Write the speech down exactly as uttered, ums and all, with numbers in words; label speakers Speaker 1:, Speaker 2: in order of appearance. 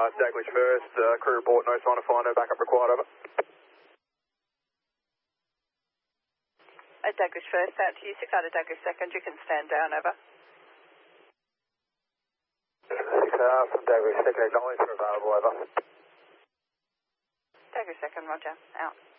Speaker 1: Uh, Daglish first, uh, crew report, no sign of fire, no backup required, over.
Speaker 2: At Daglish first, out to you, six out of Daglish second, you can stand down, over.
Speaker 1: six hours from Daglish second, acknowledged for available, over.
Speaker 2: Daglish second, roger, out.